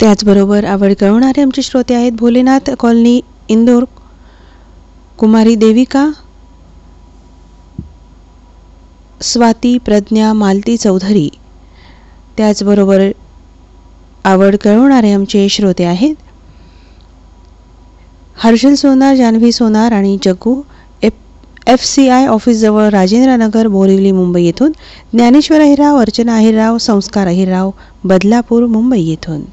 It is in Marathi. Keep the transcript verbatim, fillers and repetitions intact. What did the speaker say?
त्याचबरोबर आवड कळवणारे आमचे श्रोते आहेत भोलेनाथ कॉलनी इंदोर, कुमारी देविका, स्वाती प्रज्ञा मालती चौधरी. त्याचबरोबर आवड कळवणारे आमचे श्रोते आहेत हर्षल सोनार, जान्हवी सोनार आणि Jaggu F F C I ऑफिसजवळ Rajendranagar Borivali Mumbai येथून. ज्ञानेश्वर अहिरराव, अर्चना अहिरराव, संस्कार अहिरराव बदलापूर मुंबई येथून.